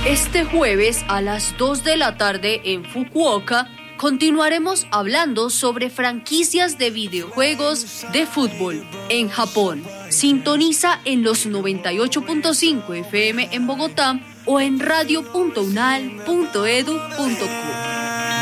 Este jueves a las 2 de la tarde en Fukuoka continuaremos hablando sobre franquicias de videojuegos de fútbol en Japón. Sintoniza en los 98.5 FM en Bogotá o en radio.unal.edu.co.